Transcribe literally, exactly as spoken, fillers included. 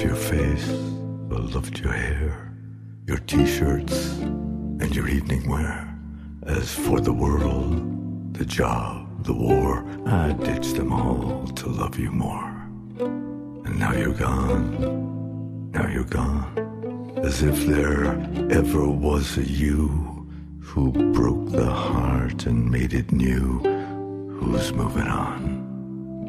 your face, I loved your hair, your t-shirts, and your evening wear. As for the world, the job, the war, I ditched them all to love you more. And now you're gone, now you're gone, as if there ever was a you who broke the heart and made it new, who's moving on.